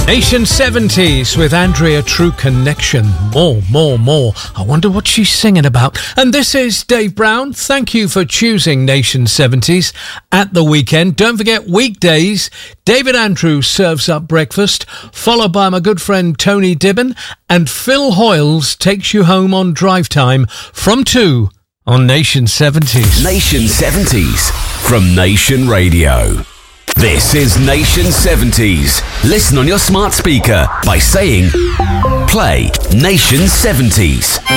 Nation 70s with Andrea True Connection. More. I wonder what she's singing about. And this is Dave Brown. Thank you for choosing Nation 70s at the weekend. Don't forget weekdays, David Andrews serves up breakfast, followed by my good friend Tony Dibben, and Phil Hoyles takes you home on drive time from 2 on Nation 70s. Nation 70s from Nation Radio. This is Nation 70s. Listen on your smart speaker by saying, play Nation 70s.